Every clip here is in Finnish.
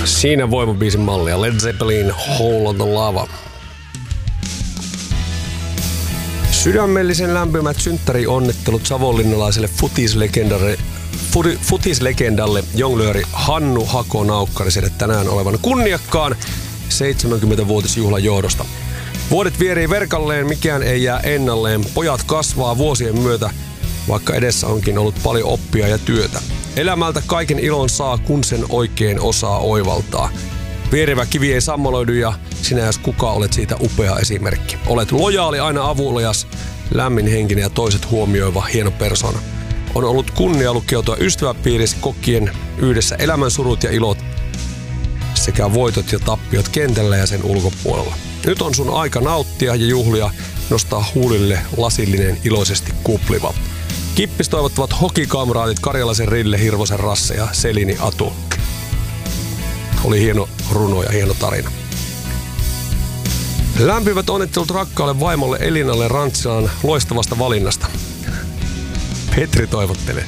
Siinä voimabiisin mallia. Led Zeppelin Hole of the Lava. Sydämellisen lämpimät synttärionnittelut savonlinnalaiselle futislegendalle jonglööri Hannu Hako-Naukkariselle tänään olevan kunniakkaan 70-vuotisjuhlan johdosta. Vuodet vierii verkalleen, mikään ei jää ennalleen. Pojat kasvaa vuosien myötä, vaikka edessä onkin ollut paljon oppia ja työtä. Elämältä kaiken ilon saa, kun sen oikein osaa oivaltaa. Vierivä kivi ei sammaloidu ja sinä jos kuka olet siitä upea esimerkki. Olet lojaali, aina avulias, lämminhenkinen ja toiset huomioiva hieno persona. On ollut kunnia lukeutua ystäväpiirissä kokien yhdessä elämän surut ja ilot sekä voitot ja tappiot kentällä ja sen ulkopuolella. Nyt on sun aika nauttia ja juhlia, nostaa huulille lasillinen iloisesti kupliva. Kippis toivottavat hokikamraatit Karjalaisen Rille, Hirvosen Rasse ja Selini Atu. Oli hieno runo ja hieno tarina. Lämpimät onnittelut rakkaalle vaimolle Elinalle Rantsilaan loistavasta valinnasta. Petri toivottelee.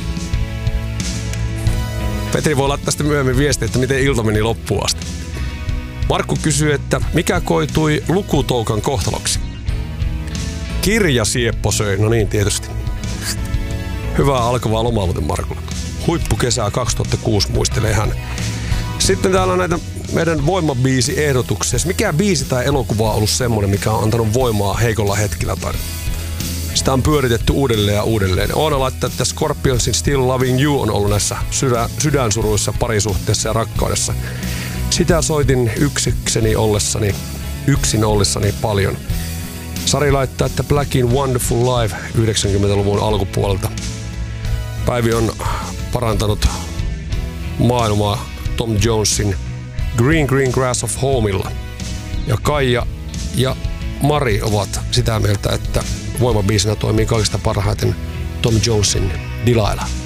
Petri voi laittaa sitten myöhemmin viestiä, että miten ilta meni loppuun asti. Markku kysyy, että mikä koitui lukutoukan kohtaloksi? Kirjasieppo söi, no niin tietysti. Hyvää alkavaa lomaa muuten Markulle. Huippukesää 2006 muistelee hän. Sitten täällä on näitä meidän voimabiisi-ehdotuksia. Mikä biisi tai elokuva on ollut semmoinen, mikä on antanut voimaa heikolla hetkellä? Sitä on pyöritetty uudelleen ja uudelleen. Oona laittaa, että Scorpionsin Still Loving You on ollut näissä sydänsuruissa, parisuhteessa ja rakkaudessa. Sitä soitin yksin ollessani paljon. Sari laittaa, että Blackin Wonderful Life 90-luvun alkupuolelta. Päivi on parantanut maailmaa Tom Jonesin Green Green Grass of Homeilla. Ja Kaija ja Mari ovat sitä mieltä, että voimabiisinä toimii kaikista parhaiten Tom Jonesin Delilah.